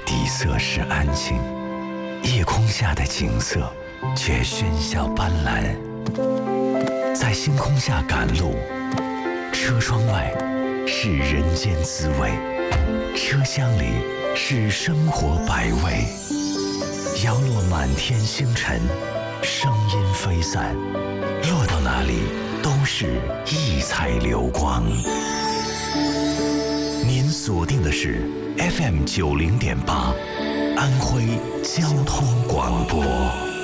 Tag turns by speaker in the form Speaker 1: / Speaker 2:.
Speaker 1: 底色是安静，夜空下的景色却喧嚣斑斓。在星空下赶路，车窗外是人间滋味，车厢里是生活百味。摇落满天星辰，声音飞散，落到哪里都是异彩流光。您锁定的是 FM90.8，安徽交通广播。